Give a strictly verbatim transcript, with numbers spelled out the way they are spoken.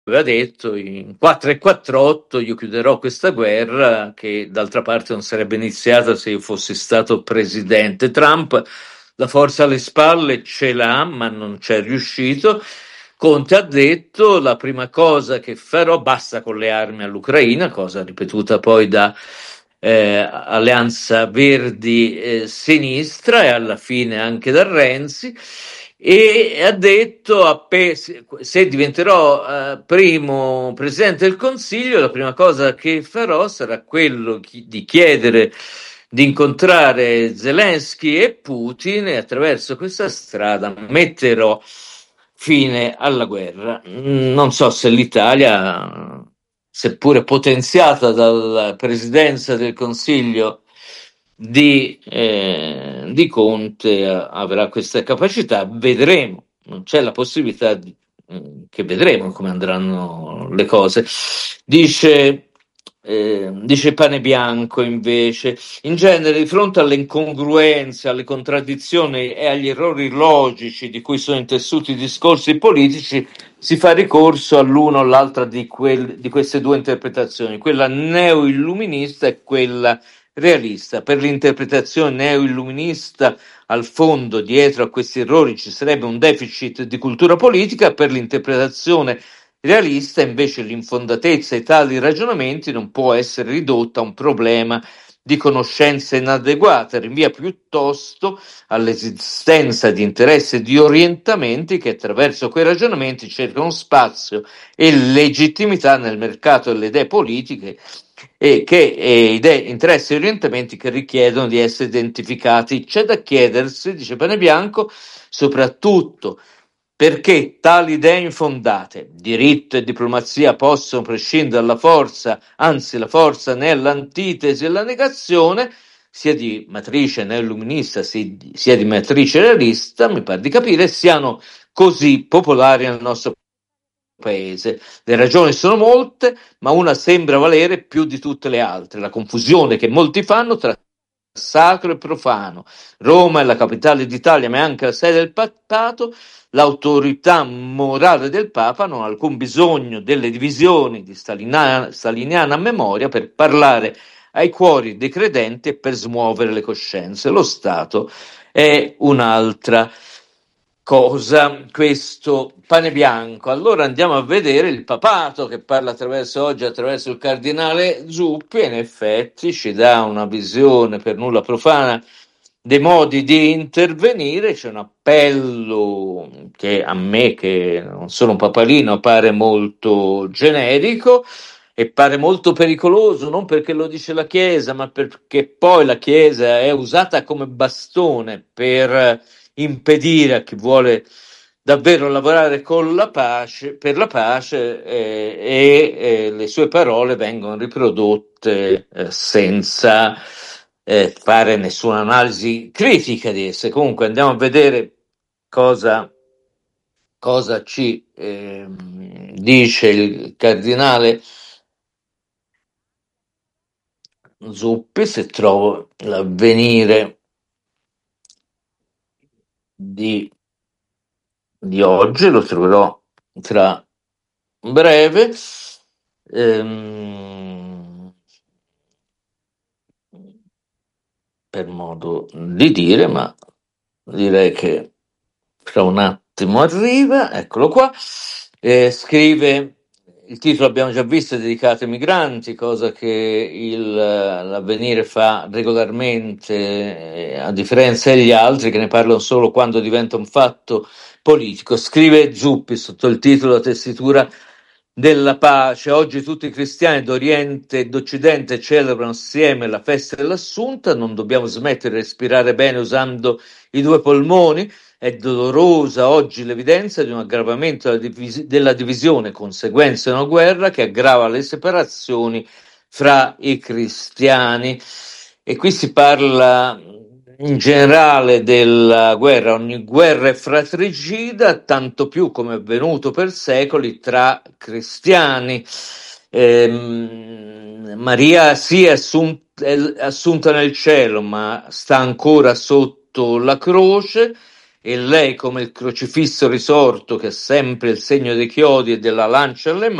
aveva detto in quattro e quarantotto io chiuderò questa guerra che d'altra parte non sarebbe iniziata se io fossi stato presidente. Trump la forza alle spalle ce l'ha, ma non c'è riuscito. Conte ha detto la prima cosa che farò, basta con le armi all'Ucraina, cosa ripetuta poi da eh, Alleanza Verdi eh, Sinistra e alla fine anche da Renzi, e ha detto appe- se diventerò eh, primo presidente del Consiglio la prima cosa che farò sarà quello chi- di chiedere di incontrare Zelensky e Putin e attraverso questa strada metterò fine alla guerra. Non so se l'Italia, seppure potenziata dalla presidenza del Consiglio di, eh, di Conte, avrà questa capacità. Vedremo, non c'è la possibilità di, che vedremo come andranno le cose. Dice, eh, dice Panebianco invece, in genere di fronte alle incongruenze, alle contraddizioni e agli errori logici di cui sono intessuti i discorsi politici, si fa ricorso all'una o all'altra di, quel, di queste due interpretazioni, quella neo-illuminista e quella realista. Per l'interpretazione neo-illuminista al fondo, dietro a questi errori, ci sarebbe un deficit di cultura politica, per l'interpretazione realista invece l'infondatezza di tali ragionamenti non può essere ridotta a un problema di conoscenze inadeguate, rinvia piuttosto all'esistenza di interessi e di orientamenti che attraverso quei ragionamenti cercano spazio e legittimità nel mercato delle idee politiche e che e idee, interessi e orientamenti che richiedono di essere identificati. C'è da chiedersi, dice Panebianco, soprattutto perché tali idee infondate, diritto e diplomazia, possono prescindere dalla forza, anzi la forza ne è l'antitesi e la negazione, sia di matrice neoilluminista sia di matrice realista, mi pare di capire, siano così popolari nel nostro paese. Le ragioni sono molte, ma una sembra valere più di tutte le altre: la confusione che molti fanno tra sacro e profano. Roma è la capitale d'Italia, ma è anche la sede del papato. L'autorità morale del Papa non ha alcun bisogno delle divisioni di staliniana, staliniana memoria per parlare ai cuori dei credenti e per smuovere le coscienze. Lo Stato è un'altra cosa, questo Panebianco. Allora andiamo a vedere il papato che parla attraverso oggi attraverso il cardinale Zuppi e in effetti ci dà una visione per nulla profana dei modi di intervenire. C'è un appello che a me, che non sono un papalino, pare molto generico e pare molto pericoloso, non perché lo dice la Chiesa, ma perché poi la Chiesa è usata come bastone per impedire a chi vuole davvero lavorare con la pace, per la pace, eh, e eh, le sue parole vengono riprodotte eh, senza eh, fare nessuna analisi critica di esse. Comunque andiamo a vedere cosa, cosa ci eh, dice il cardinale Zuppi, se trovo l'Avvenire di, di oggi, lo troverò tra breve. Ehm, per modo di dire, ma direi che fra un attimo arriva, eccolo qua. Eh, scrive, il titolo abbiamo già visto, è dedicato ai migranti, cosa che il, l'Avvenire fa regolarmente, eh, a differenza degli altri che ne parlano solo quando diventa un fatto politico. Scrive Zuppi sotto il titolo, la tessitura della pace. Oggi tutti i cristiani d'Oriente e d'Occidente celebrano assieme la festa dell'Assunta. Non dobbiamo smettere di respirare bene usando i due polmoni. È dolorosa oggi l'evidenza di un aggravamento della, divis- della divisione, conseguenza di una guerra che aggrava le separazioni fra i cristiani. E qui si parla in generale della guerra. Ogni guerra è fratricida, tanto più come è avvenuto per secoli tra cristiani. Ehm, Maria sì è, assunt- è assunta nel cielo, ma sta ancora sotto la croce, e lei come il crocifisso risorto che ha sempre il segno dei chiodi e della lancia alle